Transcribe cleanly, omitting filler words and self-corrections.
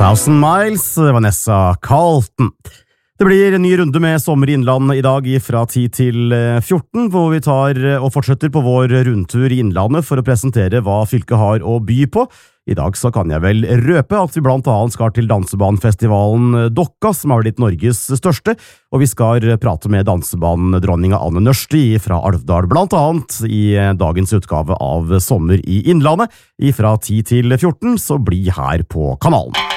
1000 Miles, Vanessa Carlton. Det blir en ny runde med Sommer i Innlandet i dag fra 10 til 14, hvor vi tar og fortsetter på vår rundtur i Innlandet for å presentere hva fylket har å by på. I dag så kan jeg vel røpe at vi blant annet skal til dansebanefestivalen Dokka, som har blitt Norges største, og vi skal prate med dansebandedronninga Anne Nørsti fra Alvdal, blant annet i dagens utgave av Sommer i Innlandet. Fra 10 til 14, så bli her på kanalen.